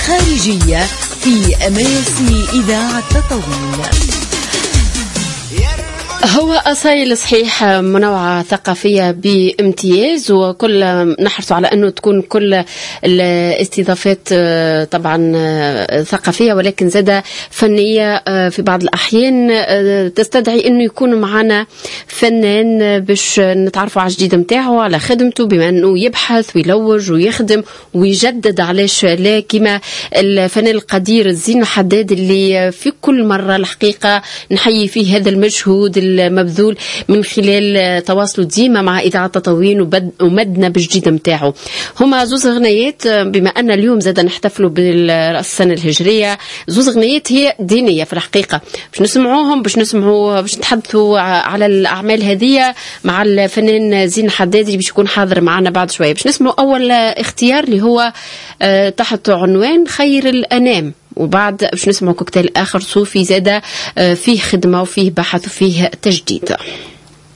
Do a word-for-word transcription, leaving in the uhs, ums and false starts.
الخارجية في أماسي إذاعة تطوين. هو أصيل صحيح منوعة ثقافية بامتياز، وكل نحرص على أنه تكون كل الاستضافات طبعا ثقافية ولكن زادة فنية في بعض الأحيان تستدعي أنه يكون معنا فنان باش نتعرفوا على الجديد متاعه على خدمته، بما أنه يبحث ويلوج ويخدم ويجدد علاش لا، كما الفنان القدير الزين حداد اللي في كل مرة الحقيقة نحيي فيه هذا المجهود المبذول من خلال تواصله ديما مع إذاعة تطوين ومدنا بالجديد متاعه. هما زوز غنيات، بما أن اليوم زاد نحتفلوا بالسنة الهجرية، زوز غنيات هي دينية في الحقيقة، باش نسمعوهم باش نسمعوا باش نتحدثوا على الأعمال هذه مع الفنان زين حدادي باش يكون حاضر معنا بعد شوية. باش نسمعوا أول اختيار اللي هو تحت عنوان خير الأنام، وبعد باش نسمعوا كوكتيل آخر صوفي زادة فيه خدمة وفيه بحث وفيه تجديد.